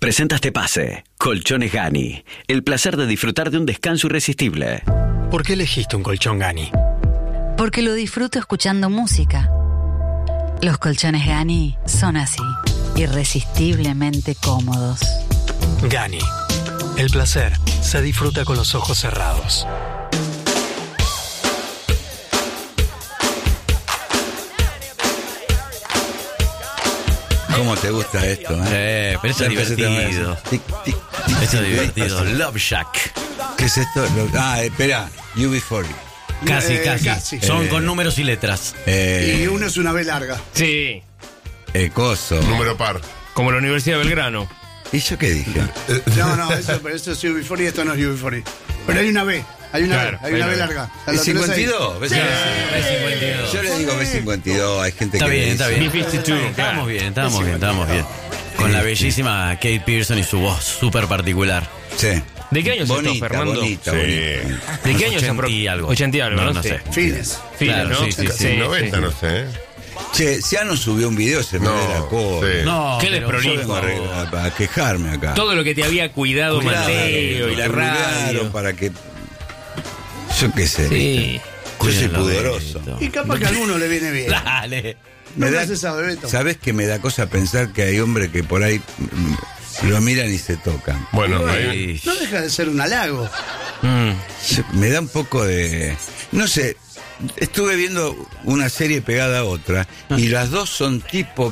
presenta este pase. Colchones Gani. El placer de disfrutar de un descanso irresistible. ¿Por qué elegiste un colchón Gani? Porque lo disfruto escuchando música. Los colchones Gani son así, irresistiblemente cómodos. Gani. El placer se disfruta con los ojos cerrados. ¿Cómo te gusta esto? Pero eso es divertido. Eso es divertido. Love Shack. ¿Qué es esto? Espera, UB40. Casi. Son con números y letras. Y uno es una B larga. Sí. Coso. Número par. Como la Universidad de Belgrano. ¿Y yo qué dije? No, eso es UB40 y esto no es UB40. Pero hay una B. Hay una B larga. ¿B52? B52. Yo le digo B52, hay gente está que bien, dice. está bien. B52. Estábamos bien. Con la bellísima Kate Pearson y su voz súper particular. Sí. ¿De qué año es esto, Fernando? Bonita. ¿De qué año es 80 y algo. 80 y algo, no sé. Fines, Claro, ¿no? sí. 90, no sé. Che, Ciano subió un video, se me ve la cola. sí. No, Qué pero desprolijo. Yo vengo a quejarme acá. Todo lo que te había cuidado Mateo y la radio. Para que... Yo qué sé. Sí. Yo soy Cuídenlo, pudoroso. Beto. Y capaz que a alguno le viene bien. Dale. No me haces saber, Beto. ¿Sabés que me da cosa pensar que hay hombres que por ahí lo miran y se tocan? Bueno, Ay. No deja de ser un halago. Me da un poco de... No sé, estuve viendo una serie pegada a otra y las dos son tipo...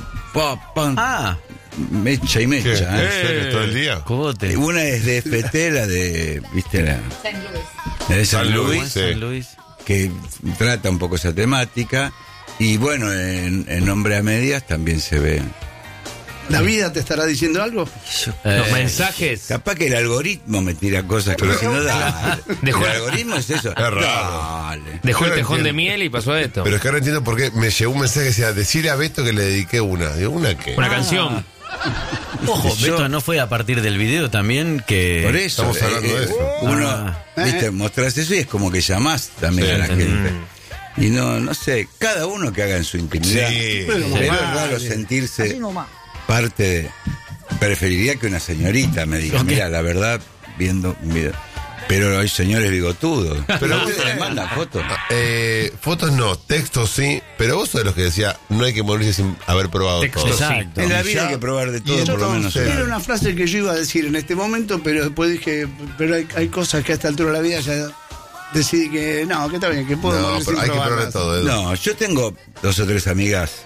mecha y ¿qué? ¿En mecha. serio todo el día? Cogote. Una es de FT, la de... ¿Viste? La de San San Luis, Luis. Sí. San Luis. que trata un poco esa temática. Y bueno, en Hombre a Medias también se ve. ¿La vida te estará diciendo algo? Los mensajes. Capaz que el algoritmo me tira cosas que si no da. Dejó- El algoritmo es eso. raro. Dale. Dejó el Yo no tejón de entiendo. miel y pasó a esto. Pero es que ahora entiendo por qué me llegó un mensaje que decía, decirle a Beto que le dediqué una. Digo, ¿una qué? Una canción. Ojo, Yo- Beto, ¿no fue a partir del video también que... Por eso. Estamos hablando de eso. Uno, viste, mostrás eso y es como que llamás también Sí, a la entendí. gente. Y no sé, cada uno que haga en su intimidad. Sí. Pero Pero es normal. raro sentirse parte de... Preferiría que una señorita me diga, Ok. mira, la verdad, mira. Pero hay señores bigotudos. Pero ustedes le mandan fotos. Fotos no, textos sí, pero vos sos de los que decía, no hay que morirse sin haber probado Textos todo. sí. Exacto. En la Y vida ya- hay que probar de y todo, por lo menos. entonces- Era una frase que yo iba a decir en este momento, pero después dije, pero hay cosas que a esta altura de la vida ya decidí que no, que está bien, que puedo No, morir pero sin hay que probar de probarlas. todo, Edu. No, yo tengo 2 o 3 amigas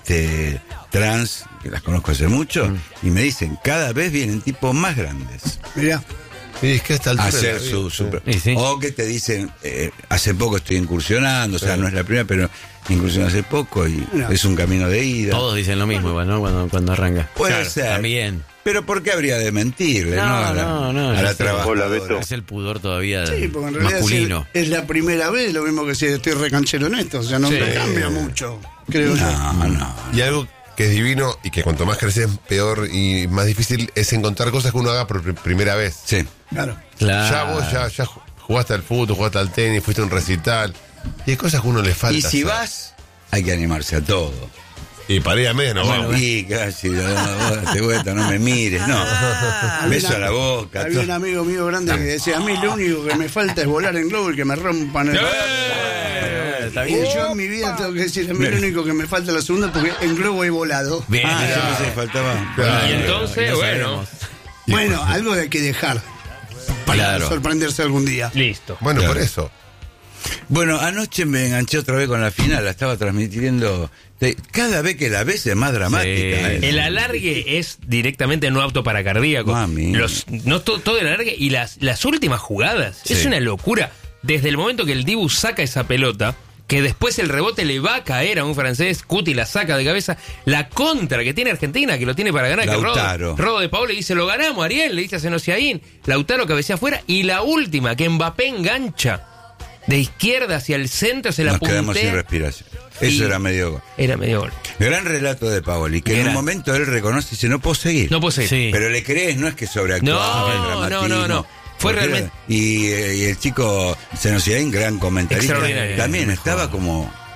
trans, que las conozco hace mucho, y me dicen, cada vez vienen tipos más grandes Mirá, Y es que a esta a altura de hacer la vida, su... sí. Y sí. O que te dicen, hace poco estoy incursionando, o sea, no es la primera, pero incursioné hace poco y No. es un camino de ida. Todos dicen lo mismo igual, ¿no? Cuando arranca. Puede Claro, ser. También. Pero ¿por qué habría de mentirle, No, no? A no, la ya sé. trabajadora. Es el pudor todavía sí, porque en realidad masculino. es la primera vez, lo mismo que si estoy recanchero en esto, o sea, no Sí. me cambia mucho, creo yo. No. Y algo que es divino y que cuanto más creces peor y más difícil es encontrar cosas que uno haga por primera vez. Sí. Claro. Claro. Ya vos ya jugaste al fútbol, jugaste al tenis, fuiste a un recital. Y hay cosas que a uno le falta. Y si hacer. vas, hay que animarse a todo. Y para ir a media no vamos. Y casi, te vuelta, no me mires, no. Beso a la boca. Había un todo. amigo mío grande que decía, a mí lo único que me falta es volar en globo y que me rompan el... Está Y bien. yo en mi vida tengo que decir, a mí lo único que me falta es la segunda porque en globo he volado. Bien. Yo pensé que faltaba. Claro. Y entonces, no bueno, sabemos. Bueno, algo hay que dejar para Claro. sorprenderse algún día. listo. Bueno, Claro. por eso. Bueno, anoche me enganché otra vez con la final, la estaba transmitiendo. Cada vez que la ves es más dramática. Sí. El alargue es directamente no apto para cardíacos. Mami. Todo el alargue y las últimas jugadas. Sí. Es una locura. Desde el momento que el Dibu saca esa pelota, que después el rebote le va a caer a un francés, Cuti la saca de cabeza. La contra que tiene Argentina, que lo tiene para ganar, Lautaro. que Rodo de Paolo le dice, lo ganamos, Ariel, le dice a Senosiaín. Lautaro cabecea afuera. Y la última, que Mbappé engancha de izquierda hacia el centro, se la Nos quedamos sin puntea. respiración. Eso Y- era medio gol. Era medio gol. Gran relato de Paoli, que en Gran. un momento él reconoce y dice, no puedo seguir. No puedo seguir. Sí. Pero le crees, no es que sobreactúa. No. Fue Porque realmente- y el chico Senosiaín, gran comentarista, Extraordinario. también estaba como...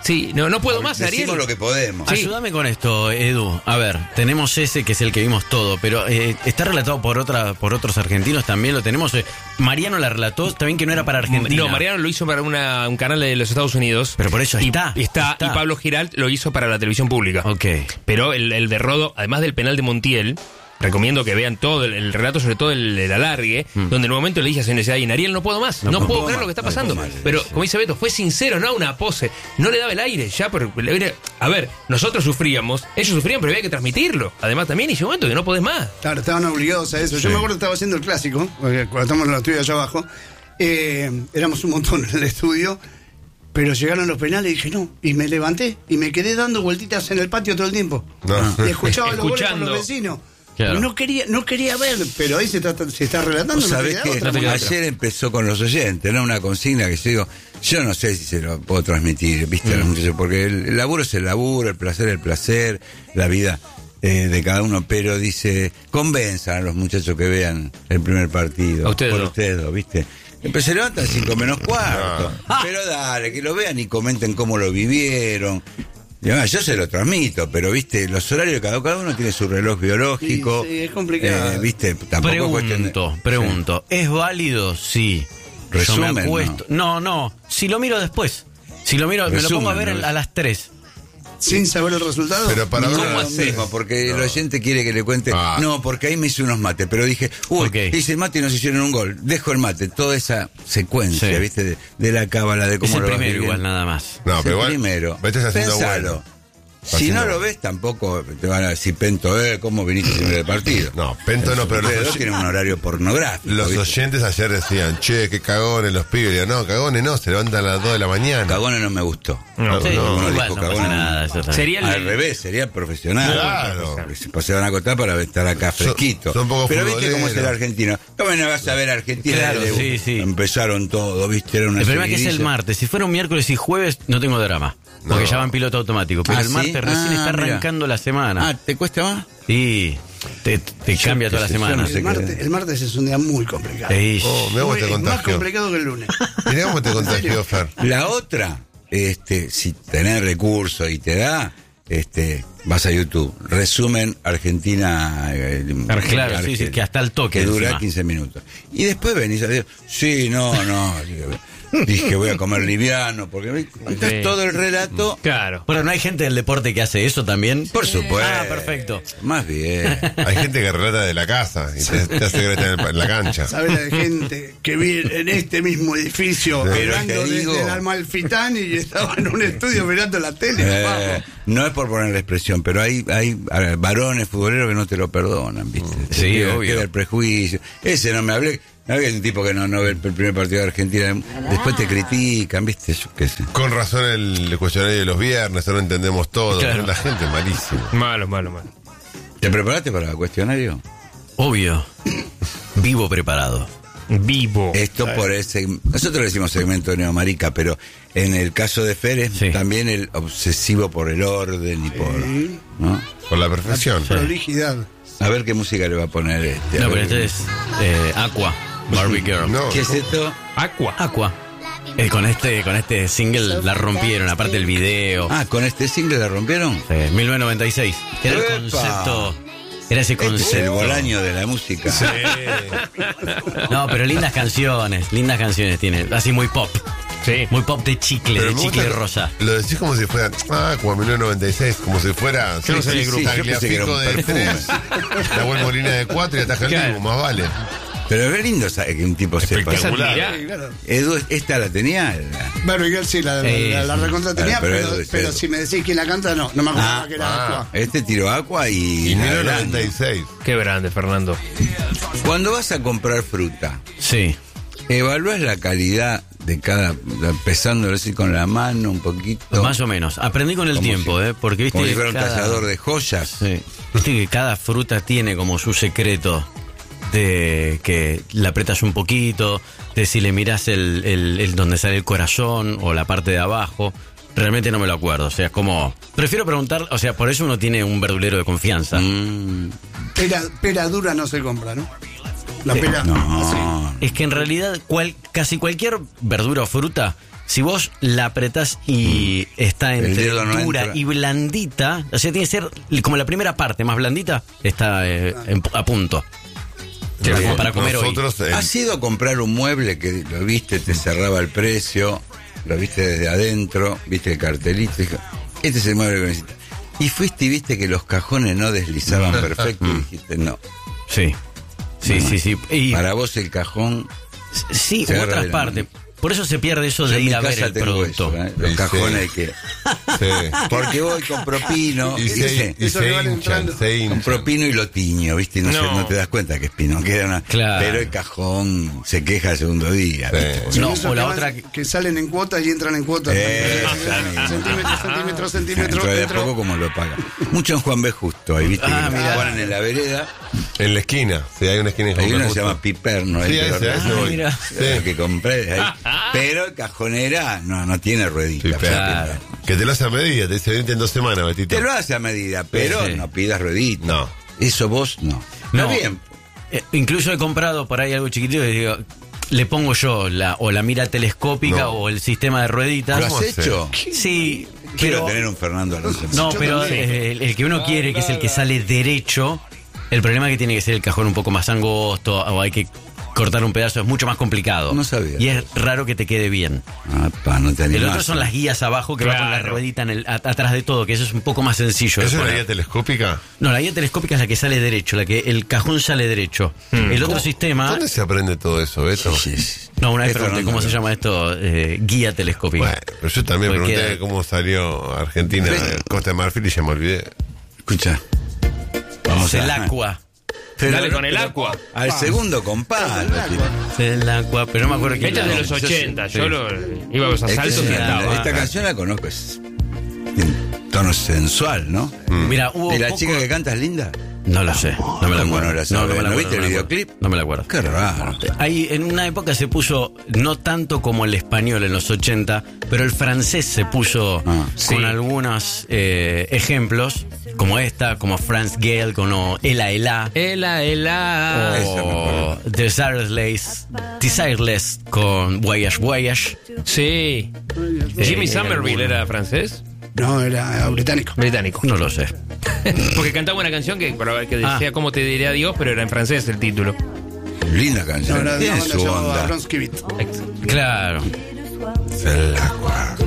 Sí, no puedo más, Decimos Ariel. lo que podemos. Ayúdame con esto, Edu. A ver, tenemos ese que es el que vimos todo, pero está relatado por otros argentinos también, lo tenemos. Mariano la relató, también que no era para Argentina. No, Mariano lo hizo para un canal de los Estados Unidos. Pero por eso está. Y Pablo Giralt lo hizo para la televisión pública. Ok. Pero el de Rodo, además del penal de Montiel, recomiendo que vean todo el relato, sobre todo el alargue, donde en un momento le dije a Seneca y Ariel, no puedo más, no puedo creer lo que está pasando. Pero, como dice Beto, fue sincero, no una pose, no le daba el aire, ya por el aire. A ver, nosotros sufríamos, ellos sufrían, pero había que transmitirlo. Además, también hizo un momento que no podés más. Claro, estaban obligados a eso. Yo me acuerdo que estaba haciendo el clásico, porque cuando estamos en el estudio allá abajo, éramos un montón en el estudio, pero llegaron los penales y dije no, y me levanté y me quedé dando vueltitas en el patio todo el tiempo. No. Y escuchaba los goles Escuchando. con los vecinos. Claro. No quería ver, pero ahí se está relatando. Vos sabés que ayer empezó con los oyentes, ¿no? Una consigna que yo no sé si se lo puedo transmitir, ¿viste? A los muchachos, porque el laburo es el laburo, el placer, la vida de cada uno, pero dice, convenzan a los muchachos que vean el primer partido. A ustedes por no. ustedes dos, ¿viste? Se levantan 5 menos cuarto. Pero dale, que lo vean y comenten cómo lo vivieron. Y además, yo se lo transmito, pero viste, los horarios de cada uno tiene su reloj biológico. Sí, es complicado. Viste, tampoco es cuestión de- Pregunto, ¿es válido? Sí. Resumen, Yo me acuesto. No, si lo miro después. Si lo miro, me lo Resumen, pongo a ver ¿no? a las 3. Sin saber el resultado. Pero para No, ver lo mismo, porque el oyente quiere que le cuente. Ah. No, porque ahí me hice unos mates, pero dije, Ok. hice el mate y nos hicieron un gol. Dejo el mate, toda esa secuencia, Sí. ¿viste? De la cábala, de Es cómo el lo vas primero igual, viviendo. nada más. No, Es pero el igual. primero. Vete haciendo Pensalo. bueno. Si Haciendo no lo bueno. ves, tampoco te van a decir, Pento, ¿cómo viniste siempre del partido? No, Pento no, pero Ustedes los dos tienen un horario pornográfico. Los ¿viste? oyentes ayer decían, che, qué cagones los pibes. Y yo, no, cagones no, se levantan a las 2 de la mañana. Cagones no me gustó. No, Sí, no, uno igual dijo no pasa cagón. nada. Eso también. Sería Al revés, sería profesional. Claro. Se van a acotar para estar acá fresquito. son poco Pero viste cómo es el futboleros. argentino. ¿Cómo no vas a ver Argentina? Claro, de- sí. Empezaron todo, viste, era una El problema es que es el seguidilla. martes. Si fuera un miércoles y jueves, no tengo drama. Porque No. ya va en piloto automático. Pero el ¿sí? martes recién está Mira. arrancando la semana. ¿te cuesta más? Sí, te cambia toda la qué sé, yo semana. no sé. el martes es un día muy complicado. Ey, Oh, mirá cómo te Es más contagió. complicado que el lunes. Mirá cómo te contagió, Fer. La otra, si tenés recursos y te da, vas a YouTube. Resumen Argentina. Claro, sí, sí, que hasta el toque Que dura encima. 15 minutos. Y después venís a decir, sí, no. Dije, voy a comer liviano, porque contás Sí. todo el relato. Claro. Bueno, ¿no hay gente del deporte que hace eso también? Por supuesto. Ah, perfecto. Más bien. Hay gente que relata de la casa y te hace creer que está en la cancha. ¿Sabes la de gente que vive en este mismo edificio, Pero hablando te desde digo- el Amalfitani y estaba en un estudio mirando la tele? vamos. No es por poner la expresión, pero hay varones futboleros que no te lo perdonan, ¿viste? Sí, Queda- obvio. queda el prejuicio. Ese no me hablé. No había un tipo que no ve el primer partido de Argentina. Después te critican, ¿viste? Yo qué sé. Con razón el cuestionario de los viernes, ahora entendemos todo. Claro. La gente es malísima. Malo. ¿Te preparaste para el cuestionario? Obvio. Vivo preparado. Vivo. Esto por ese. Nosotros le decimos segmento de Neomarica, pero en el caso de Férez, Sí. también el obsesivo por el orden y por. ¿no? Por la perfección. Prolijidad. A ver qué música le va a poner este. No, a pero ver. este es Aqua, Barbie Girl. No, ¿Qué es esto? Aqua. Con este single la rompieron, aparte el video. Ah, ¿con este single la rompieron? 1996. Era el ¡Epa! concepto. Era ese Este es el concepto. Bolaño de la música. No, pero lindas canciones tiene. Así muy pop. Sí. Muy pop de chicle, pero de me chicle gusta- rosa. Lo decís como si fuera, como en 1996, como si fuera. Yo no sabía el grupo. Yo pensé que era un Tagliafico de perfume. 3, la Buen Molina de 4 y Ataja el Claro. Dibu, más vale. Pero es lindo que un tipo sepa. Esa Espectacular. admirá. Edu, ¿esta la tenía? Barbie Girl sí, la recontra tenía, pero pero, Edu es pero Edu. si me decís quién la canta, no me acuerdo que era Aqua. Este tiró Aqua y. Y nada grande. 1996. Qué grande, Fernando. Cuando vas a comprar fruta, Sí. ¿evalúas la calidad de cada, empezando así con la mano un poquito? Más o menos. Aprendí con el Como tiempo, si- porque viste Como si que fuera un cada- cazador de joyas. Sí. Viste que cada fruta tiene como su secreto de que la apretas un poquito, de si le mirás el donde sale el corazón o la parte de abajo. Realmente no me lo acuerdo. O sea, como. Prefiero preguntar. O sea, por eso uno tiene un verdulero de confianza. Pera dura no se compra, ¿no? La pera. así. No. Es que en realidad casi cualquier verdura o fruta Si vos la apretás y está El entre dedo no dura entra. y blandita, o sea, tiene que ser como la primera parte, más blandita, está a punto. Como para comer hoy. Nosotros, ¿Has ido a comprar un mueble que lo viste, te cerraba el precio, lo viste desde adentro, viste el cartelito, dijo, este es el mueble que necesitas? Y fuiste y viste que los cajones no deslizaban perfecto y dijiste, no. Sí. Y Para vos el cajón... sí, se u agarra otras de la partes. mano. Por eso se pierde eso Yo de en mi ir a ver casa el tengo producto. eso, los Sí. cajones que... sí. Porque voy, compro pino, ¿viste? Eso le van entrando. Compro pino y lo tiño, ¿viste? Y no te das cuenta que es pino. Queda una... Claro. Pero el cajón se queja el segundo día, Sí. ¿viste? Son No, esos o la que van- otra que salen en cuotas y entran en cuotas. Centímetros. Dentro de a dentro. poco como lo paga. Mucho en Juan B. Justo, ahí viste Ah, que mirá. ponen en la vereda. En la esquina. Sí, hay una esquina en Hay Juan uno que Justo. se llama Piperno, Sí, pero ese, no, voy. mira. el que compré ahí. Pero el cajonera no tiene ruedita. Sí, Claro. Que te lo hace a medida, te dice 20 en 2 semanas, Betito. Te lo hace a medida, pero Sí. no pidas ruedita. No. Eso vos no. No. Está bien. Incluso he comprado por ahí algo chiquitito y digo, le pongo yo la mira telescópica No. o el sistema de rueditas. ¿Lo has ¿Cómo hacer? hecho? Sí, Quiero pero tener un Fernando Alonso. no, Yo pero también. el que uno quiere, que es el que sale derecho, el problema es que tiene que ser el cajón un poco más angosto o hay que cortar un pedazo, es mucho más complicado. No sabía. Y es raro que te quede bien. No te El animás. otro son las guías abajo que va con la Claro. ruedita atrás de todo, que eso es un poco más sencillo. de ¿Eso es una poner. guía telescópica? No, la guía telescópica es la que sale derecho, la que el cajón sale derecho. El otro sistema... ¿Dónde se aprende todo eso, Beto? Sí, sí. No, una vez Es pregunté, Fernando ¿cómo se Alonso. llama esto? Guía telescópica. Bueno, pero yo también Porque pregunté queda- cómo salió Argentina, ¿Ves? Costa de Marfil y ya me olvidé. Escucha. Vamos el a... agua. Dale con el agua. Al segundo compás. El agua, pero no me acuerdo quién Esta es de la- los 80. Sí. Yo iba a los asaltos y andaba. Esta canción la conozco, es en tono sensual, ¿no? Mira, hubo ¿Y la poco- chica que canta es linda? No lo sé, no me la ¿Cómo acuerdo. no la sabes? me la ¿No acuerdo, viste el me la videoclip? acuerdo. No me la acuerdo. Qué raro. Ahí, en una época se puso, no tanto como el español en los 80, pero el francés se puso con sí. algunos ejemplos, como esta, como France Gale, como Ela Ela. Esa me o acuerdo. Desireless con Voyage Voyage. Sí. Jimmy Somerville era francés. No, era británico. Británico. No lo sé. Porque cantaba una canción que decía cómo te diría Dios, pero era en francés el título. Linda No, canción. era de Tiene una banda su llamada onda. Bronski Beat. Claro. El agua.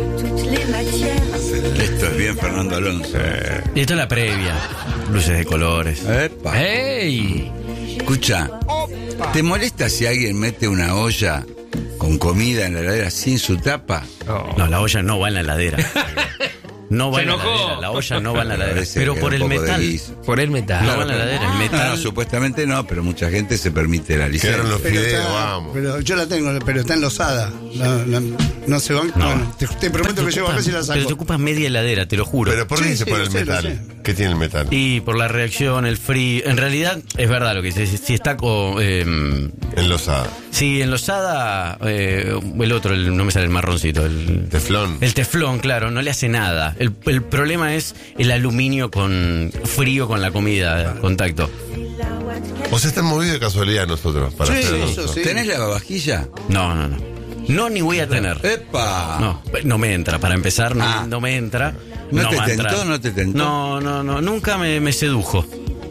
Esto es bien Fernando Alonso. Y esto es la previa. Luces de colores. Epa. ¡Ey! Escucha, ¿te molesta si alguien mete una olla con comida en la heladera sin su tapa? Oh. No, la olla no va en la heladera. No va Se en la enojó. heladera. La olla no va en la heladera. Parece Pero que por era un el poco de metal. guiso. Por el metal. No va en la heladera. El No, metal. supuestamente no, pero mucha gente se permite la licencia. Quedaron los Pero, fideos, está- vamos. pero yo la tengo, pero está enlosada. No se van. Bueno, te prometo que llego a ver si la Pero te saco. ocupas media heladera, te lo juro. Pero ¿por qué Sí, se sí, pone lo el sé, lo metal? sé. ¿Qué tiene el metal? Y por la reacción, el frío. En realidad, es verdad lo que dices. Si está Enlosada. sí, enlosada. El otro, no me sale el marroncito. Teflón. El teflón, claro, no le hace nada. El problema es el aluminio con frío con la comida, contacto. O sea, están movidos de casualidad nosotros para Sí, hacer eso sí. ¿Tenés lavavajilla? No. No, ni voy a tener. ¡Epa! No me entra. Para empezar, no, Ah. no me entra. ¿No te va a tentó? entrar. ¿No te tentó? No. Nunca me sedujo.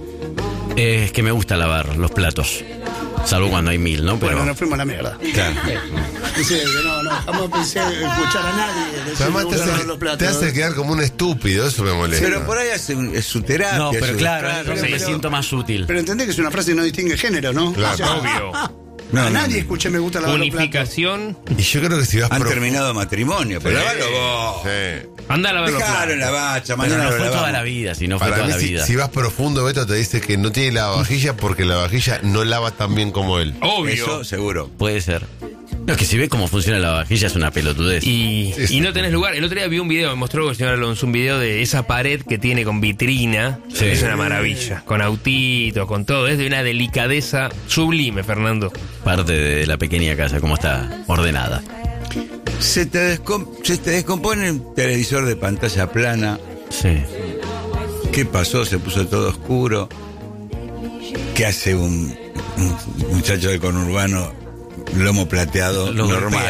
Es que me gusta lavar los platos. Salvo cuando hay 1000, ¿no? Pero Bueno, nos fuimos a la mierda. Claro. Dice que no, jamás pensé escuchar a nadie. decir, Además, me te gustan hace, los platos. te hace quedar como un estúpido, eso me molesta. Pero por ahí es su terapia. no, pero su claro, descarga. entonces me siento más útil. Pero entendés que es una frase que no distingue género, ¿no? Claro, O sea, Obvio. No, a no, nadie no. escuché me gusta lavar los platos. Unificación. Y yo creo que si vas Han profundo- terminado matrimonio, pero lavalo vos. Sí. Anda a lavar los Dejalo en platos. la bacha, Pero mañana no lo fue toda lavamos. la vida, si no fue Para toda mí, la vida. si vas profundo, Beto te dice que no tiene lavavajilla porque la vajilla no lava tan bien como él. Obvio. Eso seguro. Puede ser. No, es que si ves cómo funciona la vajilla es una pelotudez. Y Sí. no tenés lugar. El otro día vi un video, me mostró el señor Alonso un video de esa pared que tiene con vitrina. Sí. Es una maravilla. Con autitos, con todo. Es de una delicadeza sublime, Fernando. Parte de la pequeña casa, cómo está ordenada. Se te descompone un televisor de pantalla plana. Sí. ¿Qué pasó? Se puso todo oscuro. ¿Qué hace un muchacho del conurbano lomo plateado Lo normal?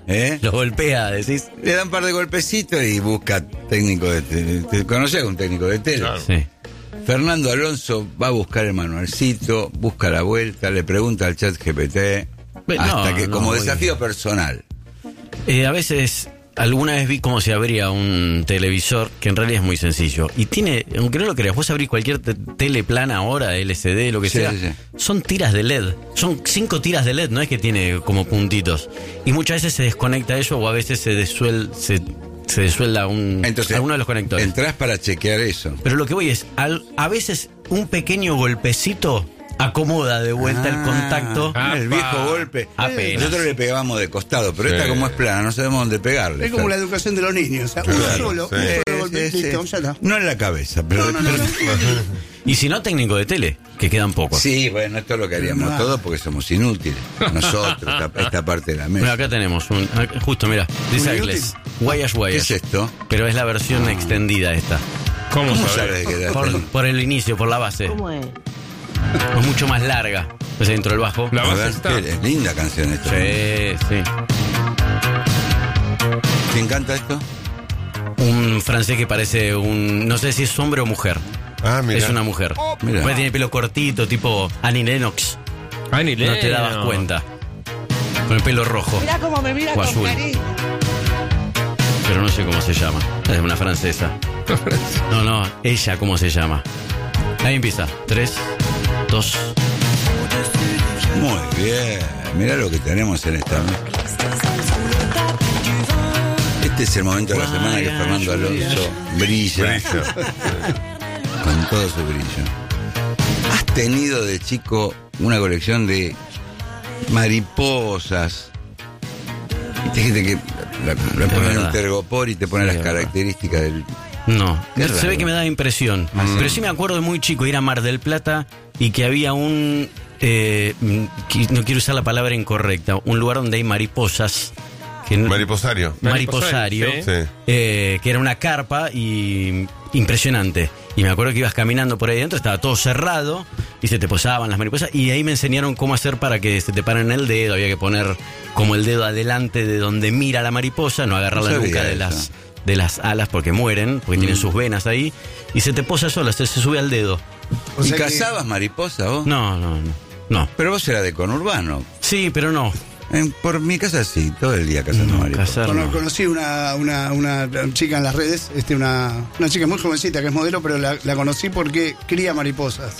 Lo golpea, decís. Le da un par de golpecitos y busca técnico de tele. ¿Te conocés a un técnico de tele? Claro. Sí. Fernando Alonso va a buscar el manualcito, busca la vuelta, le pregunta al chat GPT, hasta que como desafío personal. A veces, alguna vez vi cómo se abría un televisor, que en realidad es muy sencillo. Y tiene, aunque no lo creas, vos abrís cualquier tele plana ahora, LCD, lo que sea. Sí. Son tiras de LED. Son 5 tiras de LED, no es que tiene como puntitos. Y muchas veces se desconecta eso o a veces se desuelda alguno de los conectores. Entrás para chequear eso. Pero lo que voy es, a veces un pequeño golpecito acomoda de vuelta el contacto. El viejo golpe. Apenas. Nosotros le pegamos de costado, pero esta como es plana, no sabemos dónde pegarle. Es como la educación de los niños. Un solo golpe, listo, ya está. No en la cabeza, pero... No. Y si no, técnico de tele, que quedan pocos. Sí, bueno, esto es lo que haríamos todos porque somos inútiles. Nosotros, esta parte de la mesa. Bueno, acá tenemos justo, mira, dice inglés. Guayas. ¿Qué es esto? Pero es la versión extendida esta. ¿Cómo sabes que Por el inicio, por la base. ¿Cómo es? Es mucho más larga. Pues dentro del bajo. La base está. Es linda canción esta. Sí. ¿Quién canta esto? Un francés que parece no sé si es hombre o mujer. Mira. Es una mujer. Mira. Tiene pelo cortito, tipo Annie Lennox. No te dabas cuenta. Con el pelo rojo. Mirá cómo me mira o con azul. cariño. Pero no sé cómo se llama. Es una francesa. No, ella cómo se llama. Ahí empieza. 3, 2. Muy bien. Mirá lo que tenemos en esta mezcla. Este es el momento de la semana que Fernando Alonso brilla. Con todo su brillo. ¿Has tenido de chico una colección de mariposas? Y te dijiste que le ponen un tergopor y te ponen las características del... No, se ve que me da impresión. Pero sí me acuerdo de muy chico ir a Mar del Plata y que había no quiero usar la palabra incorrecta, un lugar donde hay mariposas. Mariposario. Sí. Que era una carpa y impresionante. Y me acuerdo que ibas caminando por ahí dentro, estaba todo cerrado y se te posaban las mariposas. Y ahí me enseñaron cómo hacer para que se te paren el dedo. Había que poner como el dedo adelante de donde mira la mariposa, no agarrar la nuca de las alas porque mueren, porque tienen sus venas ahí. Y se te posa sola, se sube al dedo. ¿Y cazabas mariposas vos? No. Pero vos eras de conurbano. Sí, pero no. Por mi casa sí, todo el día cazando mariposas. Conocí una chica en las redes, una chica muy jovencita que es modelo, pero la conocí porque cría mariposas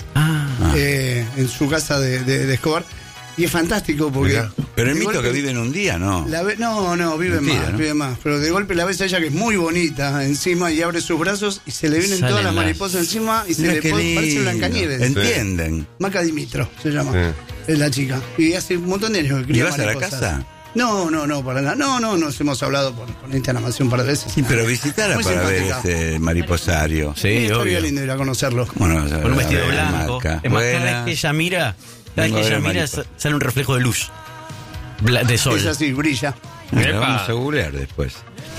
en su casa de Escobar. Y es fantástico porque... Mirá. Pero el mito que vive en un día, ¿no? Vive más. Pero de golpe la ves a ella que es muy bonita encima y abre sus brazos y se le vienen todas las mariposas encima y se le parece Blancanieves. ¿Entienden? Maca Dimitro se llama. Sí. Es la chica. Y hace un montón de años que cría mariposas. ¿Y vas a la casa? No, para nada. No, nos hemos hablado por Instagram un par de veces. Sí, pero visitarla para ver ese mariposario. Sí, estaría lindo ir a conocerlo. Con un vestido blanco. Es más, cada vez que ella mira... sale un reflejo de luz, de sol. Es así, brilla. Vamos a googlear después.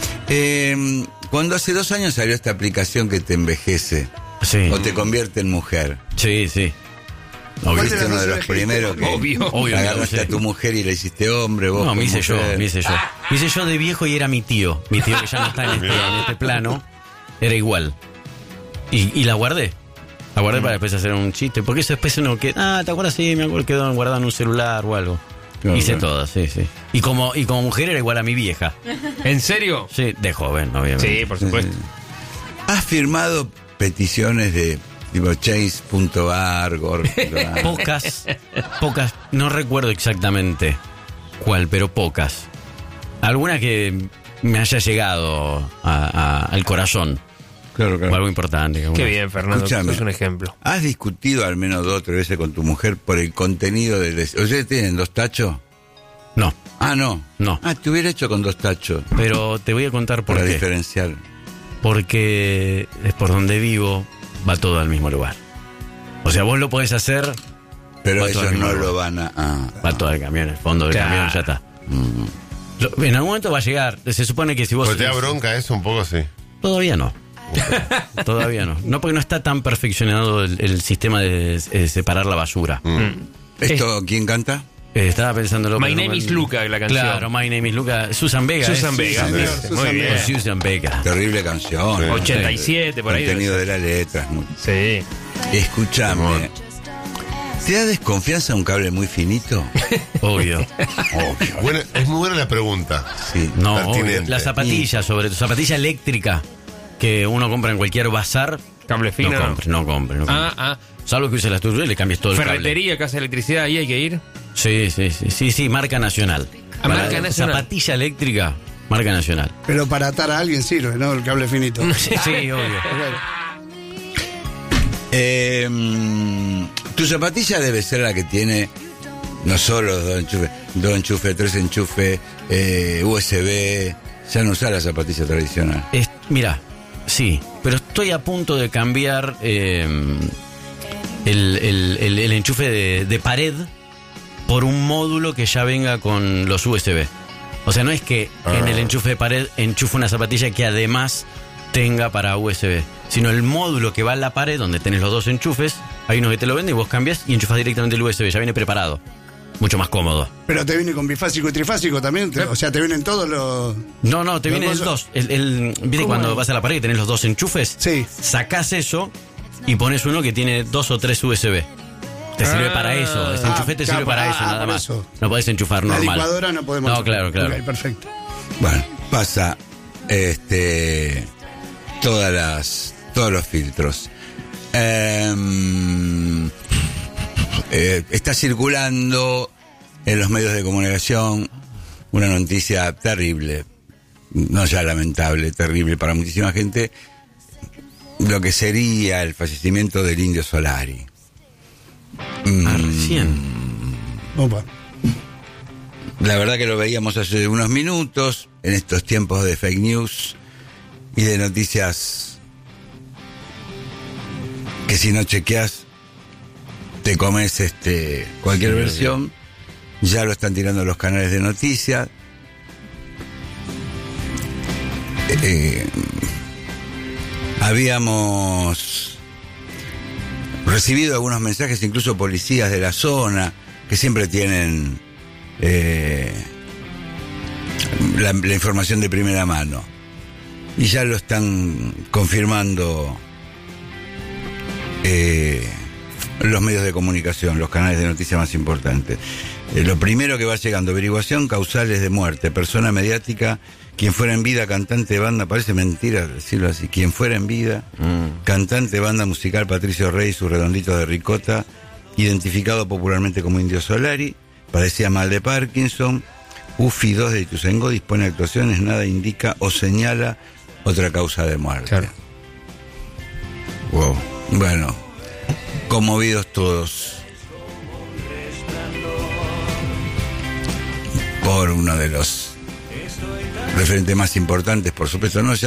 Cuando hace 2 años salió esta aplicación que te envejece o te convierte en mujer. Sí. Fuiste uno de los primeros que obvio, agarraste a tu mujer y la hiciste hombre. Vos me hice yo. Me hice yo de viejo y era mi tío. Mi tío que ya no está en este plano. Era igual. Y la guardé. La guardé para después hacer un chiste. Porque eso después uno que... ¿te acuerdas? Sí, me acuerdo que quedó guardado en un celular o algo. Claro, hice todo, sí. Y como mujer era igual a mi vieja. ¿En serio? Sí, de joven, obviamente. Sí, por supuesto. ¿Has firmado peticiones de tipo change.org? Pocas. No recuerdo exactamente cuál, pero pocas. Alguna que me haya llegado al corazón. Claro. O algo importante. Qué bien, Fernando. Escuchame, es un ejemplo. ¿Has discutido al menos 2 o 3 veces con tu mujer por el contenido del... ¿Ustedes tienen 2 tachos? No. No. Te hubiera hecho con 2 tachos. Pero te voy a contar por qué. Para diferenciar. Porque es por donde vivo, va todo al mismo lugar. O sea, vos lo podés hacer... Pero ellos no lo van a... Va todo al camión, el fondo del camión, ya está. En algún momento va a llegar. Se supone que si vos... ¿Pues te da bronca eso un poco, sí? Todavía no. Todavía no. No, porque no está tan perfeccionado el sistema de separar la basura. ¿Esto quién canta? Estaba pensando My Name is Luca, la canción. Claro, My Name is Luca. Susan Vega. Susan Vega. Muy bien. Susan Vega. Terrible canción. 87, por ahí. Contenido de la letra. Sí. Escúchame. ¿Te da desconfianza un cable muy finito? Obvio. Bueno, es muy buena la pregunta. Sí. No, Pertinente. obvio. La zapatilla, sobre todo. Zapatilla eléctrica que uno compra en cualquier bazar. Cable fino. No compre. Salvo que use las tuyas y le cambies todo el cable. Ferretería, casa de electricidad, ahí hay que ir. Sí, marca nacional. Marca nacional. Zapatilla eléctrica, marca nacional. Pero para atar a alguien sirve, ¿no? El cable finito. Sí, obvio. Tu zapatilla debe ser la que tiene no solo dos enchufes, 3 enchufes, USB. Ya no usa la zapatilla tradicional. Mira, sí, pero estoy a punto de cambiar el enchufe de pared por un módulo que ya venga con los USB. O sea, no es que en el enchufe de pared enchufe una zapatilla que además tenga para USB, sino el módulo que va en la pared donde tenés los 2 enchufes, hay uno que te lo vende y vos cambias y enchufas directamente el USB, ya viene preparado. Mucho más cómodo. Pero te viene con bifásico y trifásico también, o sea, te vienen todos los... No, te vienen dos. ¿Viste cuando vas a la pared y tenés los 2 enchufes? Sí. Sacás eso y pones uno que tiene 2 o 3 USB. Te sirve para eso. Ese enchufe te sirve para eso, nada más. Eso. No podés enchufar La normal. licuadora no podemos... No, claro. Ok, perfecto. Bueno, pasa todos los filtros. Está circulando en los medios de comunicación una noticia terrible, no ya lamentable, terrible para muchísima gente, lo que sería el fallecimiento del Indio Solari. Recién. Opa. La verdad que lo veíamos hace unos minutos, en estos tiempos de fake news y de noticias que si no chequeas te comes cualquier versión. Ya lo están tirando los canales de noticias. Habíamos recibido algunos mensajes, incluso policías de la zona, que siempre tienen la información de primera mano. Y ya lo están confirmando los medios de comunicación, los canales de noticias más importantes. Lo primero que va llegando: averiguación, causales de muerte, persona mediática, quien fuera en vida, cantante de banda, parece mentira decirlo así, quien fuera en vida, cantante de banda musical Patricio Rey, su redondito de ricota, identificado popularmente como Indio Solari, padecía mal de Parkinson, UFI 2 de Ituzaingó, dispone de actuaciones, nada indica o señala otra causa de muerte. Claro. Wow. Bueno, conmovidos todos por uno de los referentes más importantes, por supuesto, no ya